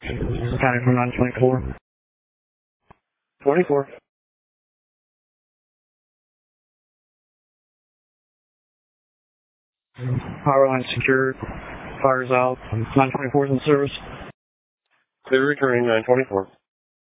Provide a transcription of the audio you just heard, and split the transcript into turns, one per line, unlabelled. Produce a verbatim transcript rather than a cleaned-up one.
County from nine twenty-four. twenty-four. Power line secured. Fire's out. nine twenty-four is in service.
Clear returning nine twenty-four.